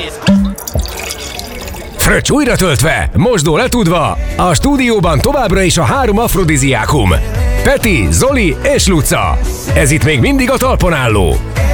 Fröccs újra töltve, mosdó letudva, a stúdióban továbbra is a 3 afrodiziákum. Peti, Zoli és Luca. Ez itt még mindig a talpon álló.